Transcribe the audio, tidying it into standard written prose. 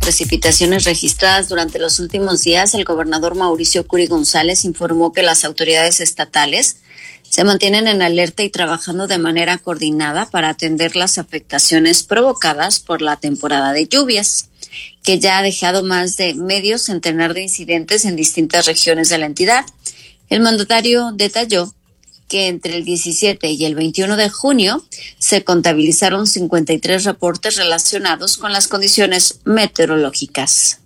precipitaciones registradas durante los últimos días, el gobernador Mauricio Curi González informó que las autoridades estatales se mantienen en alerta y trabajando de manera coordinada para atender las afectaciones provocadas por la temporada de lluvias, que ya ha dejado más de medio centenar de incidentes en distintas regiones de la entidad. El mandatario detalló que entre el 17 y el 21 de junio se contabilizaron 53 reportes relacionados con las condiciones meteorológicas.